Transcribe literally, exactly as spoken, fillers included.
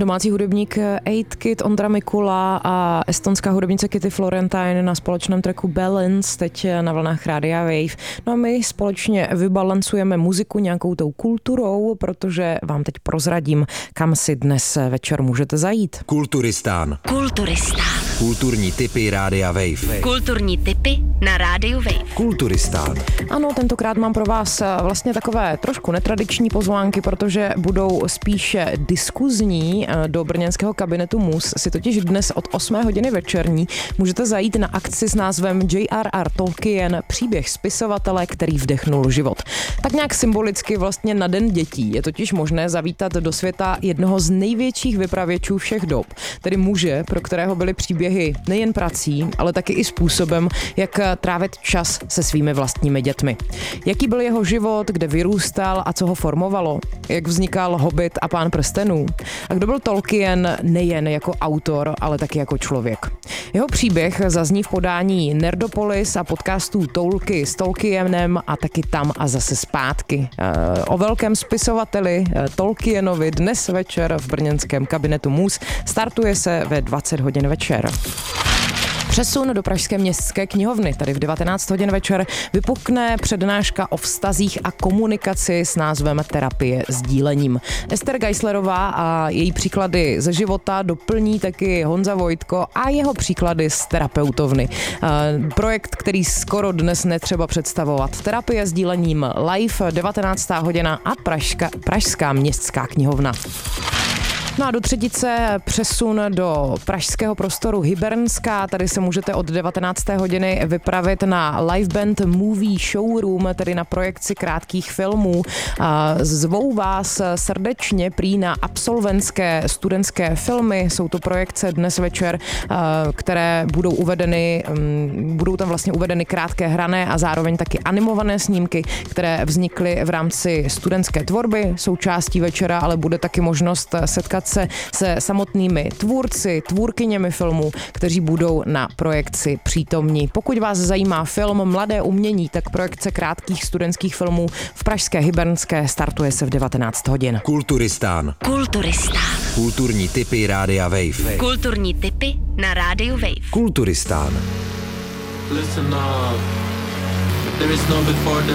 Domácí hudebník Eight Kid, Ondra Mikula a estonská hudebnice Kitty Florentine na společném tracku Balance, teď na vlnách Rádia Wave. No a my společně vybalancujeme muziku nějakou tou kulturou, protože vám teď prozradím, kam si dnes večer můžete zajít. Kulturistán. Kulturistán. Kulturní tipy Rádia Wave. Kulturní tipy na Rádiu Wave. Kulturistán. Ano, tentokrát mám pro vás vlastně takové trošku netradiční pozvánky, protože budou spíše diskuzní. Do brněnského kabinetu Mus si totiž dnes od osmé hodiny večerní můžete zajít na akci s názvem J R R Tolkien, příběh spisovatele, který vdechnul život. Tak nějak symbolicky vlastně na Den dětí je totiž možné zavítat do světa jednoho z největších vypravěčů všech dob, tedy muže, pro kterého byly příběhy nejen prací, ale taky i způsobem, jak trávit čas se svými vlastními dětmi. Jaký byl jeho život, kde vyrůstal a co ho formovalo? Jak vznikal Hobbit a Pán prstenů? A kdo byl Tolkien nejen jako autor, ale taky jako člověk? Jeho příběh zazní v podání Nerdopolis a podcastů Toulky s Tolkienem a taky Tam a zase zpátky. O velkém spisovateli Tolkienovi dnes večer v brněnském kabinetu Mus startuje se ve dvacet hodin večer. Přesun do pražské městské knihovny. Tady v devatenáct hodin večer vypukne přednáška o vztazích a komunikaci s názvem Terapie sdílením. Ester Geislerová a její příklady ze života doplní taky Honza Vojtko a jeho příklady z terapeutovny. Projekt, který skoro dnes netřeba představovat. Terapie sdílením live, devatenáctá hodina a pražská, pražská městská knihovna. No a do třetice přesun do pražského prostoru Hybernská. Tady se můžete od devatenácté hodiny vypravit na live band Movie Showroom, tedy na projekci krátkých filmů. Zvou vás srdečně prý na absolventské studentské filmy. Jsou to projekce dnes večer, které budou uvedeny, budou tam vlastně uvedeny krátké hrané a zároveň taky animované snímky, které vznikly v rámci studentské tvorby. Součástí večera ale bude taky možnost setkat se se samotnými tvůrci, tvůrkyněmi filmů, kteří budou na projekci přítomní. Pokud vás zajímá film Mladé umění, tak projekce krátkých studentských filmů v pražské Hybernské startuje se v devatenáct hodin. Kulturistán. Kulturistán. Kulturní tipy Rádia Wave. Kulturní tipy na Rádiu Wave. Kulturistán. Listen up. There is no before the